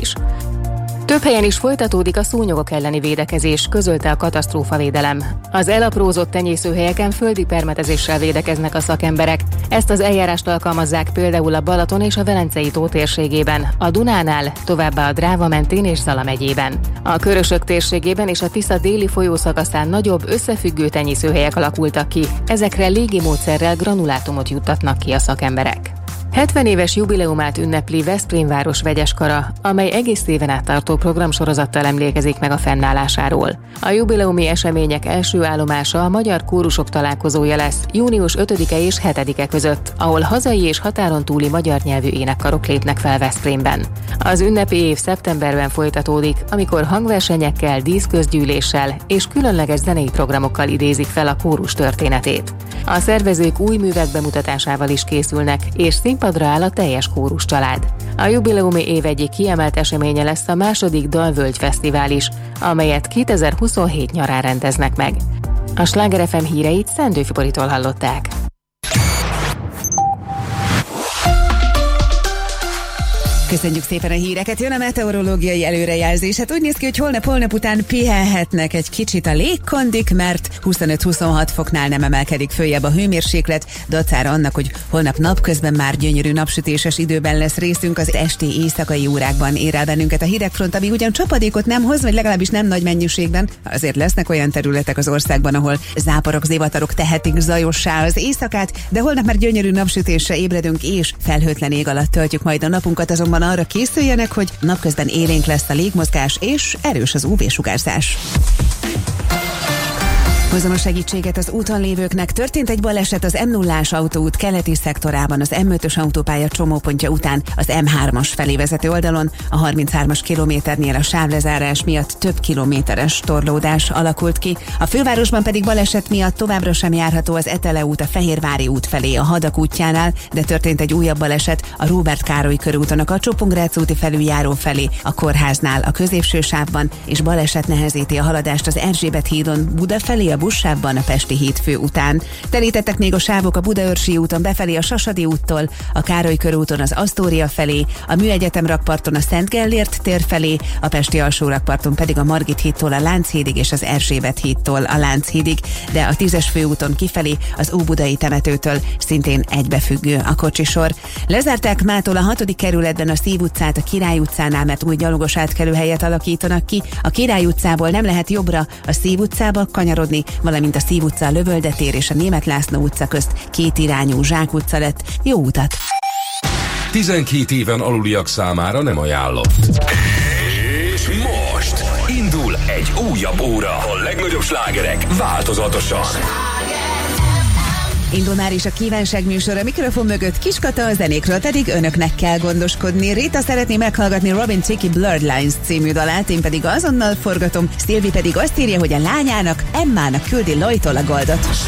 is. Több helyen is folytatódik a szúnyogok elleni védekezés, közölte a katasztrófavédelem. Az elaprózott tenyészőhelyeken földi permetezéssel védekeznek a szakemberek. Ezt az eljárást alkalmazzák például a Balaton és a Velencei tó térségében, a Dunánál, továbbá a Dráva mentén és Zala megyében. A Körösök térségében és a Tisza déli folyószakaszán nagyobb összefüggő tenyészőhelyek alakultak ki. Ezekre légi módszerrel granulátumot juttatnak ki a szakemberek. 70 éves jubileumát ünnepli Veszprém város vegyes kara, amely egész éven át tartó programsorozattal emlékezik meg a fennállásáról. A jubileumi események első állomása a magyar kórusok találkozója lesz június 5-e és 7-e között, ahol hazai és határon túli magyar nyelvű énekkarok lépnek fel Veszprémben. Az ünnepi év szeptemberben folytatódik, amikor hangversenyekkel, díszközgyűléssel és különleges zenei programokkal idézik fel a kórus történetét. A szervezők új művek bemutatásával is készülnek, és színpadra áll a teljes kórus család. A jubileumi év egyik kiemelt eseménye lesz a második Dalvölgy Fesztivál is, amelyet 2027 nyarán rendeznek meg. A Sláger FM híreit Szendőfi Boritól hallották. Köszönjük szépen a híreket, jön a meteorológiai előrejelzés. Hát úgy néz ki, hogy holnap után pihenhetnek egy kicsit a légkondik, mert 25-26 foknál nem emelkedik följebb a hőmérséklet, dacára annak, hogy holnap napközben már gyönyörű napsütéses időben lesz részünk, az esti éjszakai órákban ér el bennünket a hidegfront, ami ugyan csapadékot nem hoz, vagy legalábbis nem nagy mennyiségben. Azért lesznek olyan területek az országban, ahol záporok, zivatarok tehetik zajossá az éjszakát, de holnap már gyönyörű napsütésre ébredünk, és felhőtlen ég alatt töltjük majd a napunkat, azonban arra készüljenek, hogy napközben élénk lesz a légmozgás és erős az UV-sugárzás. Hozom a segítséget az úton lévőknek. Történt egy baleset az M0-ás autóút keleti szektorában, az M5-ös autópálya csomópontja után az M3-as felé vezető oldalon. A 33-as kilométernél a sávlezárás miatt több kilométeres torlódás alakult ki. A fővárosban pedig baleset miatt továbbra sem járható az Etele út a Fehérvári út felé a Hadak útjánál, de történt egy újabb baleset a Róbert Károly körúton a Kacsó-Pongrác úti felüljáró felé, a kórháznál a középső sávban, és baleset nehezíti a haladást az Erzsébet hídon Buda felé a buszsávban a Pesti híd fő után. Telítettek még a sávok a Budaörsi úton befelé a Sasadi úttól, a Károly körúton az Asztória felé, a Műegyetem rakparton a Szent Gellért tér felé, a Pesti alsó rakparton pedig a Margit hídtól a Lánchídig és az Erzsébet hídtól a Lánchídig, de a 10-es főúton kifelé az Óbudai temetőtől szintén egybefüggő a kocsisor. Lezárták mától a 6. kerületben a Szív utcát a Király utcánál, mert új gyalogos átkelőhelyet alakítanak ki. A Király utcából nem lehet jobbra a Szív utcába kanyarodni, valamint a Szív utca, a Lövölde tér és a Németh László utca közt kétirányú Zsák utca lett. Jó utat! 12 éven aluliak számára nem ajánlott. És most indul egy újabb óra. A legnagyobb slágerek változatosan. Indul már is a kívánság műsor, a mikrofon mögött Kiskata, a zenékről pedig önöknek kell gondoskodni. Rita szeretné meghallgatni Robin Thicke Blurred Lines című dalát, én pedig azonnal forgatom, Szilvi pedig azt írja, hogy a lányának, Emmának küldi Lojtól a goldot.